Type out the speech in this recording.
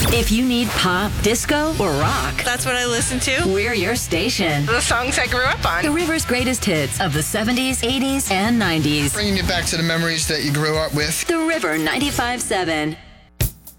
If you need pop, disco, or rock, That's what I listen to. we're your station. The songs I grew up The on. River's greatest hits of the 70s, 80s, and 90s. Bringing you back to the memories that you grew up with. The River 95.7.